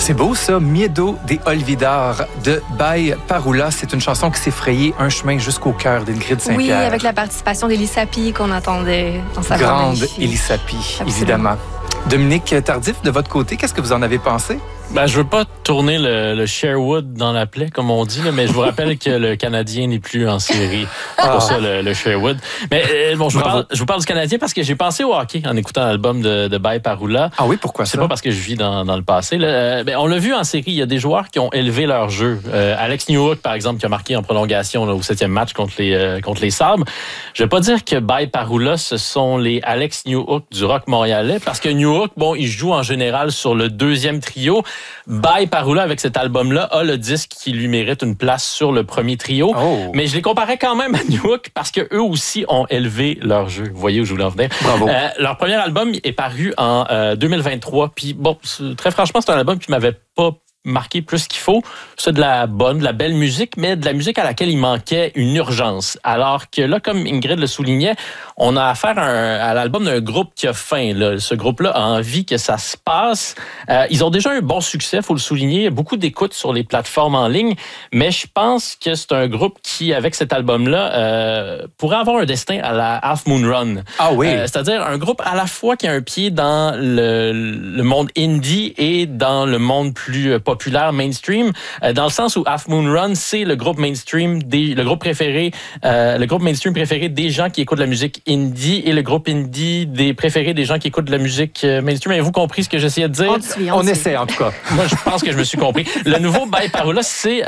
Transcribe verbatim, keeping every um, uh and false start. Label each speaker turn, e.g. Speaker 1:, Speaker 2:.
Speaker 1: C'est beau ça, Miedo de Olvidar de By Parula. C'est une chanson qui s'est frayée un chemin jusqu'au cœur d'Ingrid Saint-Pierre.
Speaker 2: Oui, avec la participation d'Elisapie qu'on attendait dans sa
Speaker 1: Grande
Speaker 2: magnifique.
Speaker 1: Elisapie, évidemment. Dominique Tardif, de votre côté, qu'est-ce que vous en avez pensé?
Speaker 3: Ben, je veux pas tourner le, le Sherwood dans la plaie, comme on dit, là, mais je vous rappelle que le Canadien n'est plus en série. C'est pour ça le, le Sherwood. Mais euh, bon, je vous, parle, je vous parle du Canadien parce que j'ai pensé au hockey en écoutant l'album de, de By Parula.
Speaker 1: Ah oui, pourquoi ça?
Speaker 3: C'est pas parce que je vis dans, dans le passé. Là. Euh, ben, on l'a vu en série, il y a des joueurs qui ont élevé leur jeu. Euh, Alex Newhook, par exemple, qui a marqué en prolongation là, au septième match contre les, euh, contre les Sabres. Je vais pas dire que By Parula, ce sont les Alex Newhook du rock montréalais, parce que Newhook, bon, il joue en général sur le deuxième trio. By Parula, avec cet album-là, a le disque qui lui mérite une place sur le premier trio. Oh. Mais je les comparais quand même à Newhook parce qu'eux aussi ont élevé leur jeu. Vous voyez où je voulais en venir?
Speaker 1: Bravo.
Speaker 3: Euh, leur premier album est paru en euh, deux mille vingt-trois. Puis bon, très franchement, c'est un album qui m'avait pas marqué plus qu'il faut. C'est de la bonne, de la belle musique, mais de la musique à laquelle il manquait une urgence. Alors que là, comme Ingrid le soulignait, on a affaire à, un, à l'album d'un groupe qui a faim. Là. Ce groupe-là a envie que ça se passe. Euh, ils ont déjà un bon succès, il faut le souligner. Beaucoup d'écoutes sur les plateformes en ligne, mais je pense que c'est un groupe qui, avec cet album-là, euh, pourrait avoir un destin à la Half Moon Run.
Speaker 1: Ah oui.
Speaker 3: Euh, c'est-à-dire un groupe à la fois qui a un pied dans le, le monde indie et dans le monde plus populaire. populaire mainstream, euh, dans le sens où Half Moon Run, c'est le groupe mainstream, des, le groupe préféré, euh, le groupe mainstream préféré des gens qui écoutent de la musique indie et le groupe indie des préférés des gens qui écoutent de la musique mainstream. Avez-vous compris ce que j'essayais de dire?
Speaker 2: On, suit, on,
Speaker 1: on
Speaker 2: suit.
Speaker 1: essaie en tout cas.
Speaker 3: Moi, je pense que je me suis compris. Le nouveau By Parula, c'est